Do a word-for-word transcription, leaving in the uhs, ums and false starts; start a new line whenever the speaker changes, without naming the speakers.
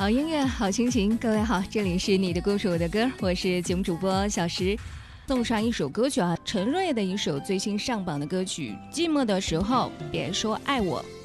好音乐，好心情，各位好，这里是你的故事我的歌，我是节目主播小石。送上一首歌曲啊，陈瑞的一首最新上榜的歌曲《寂寞的时候别说爱我》。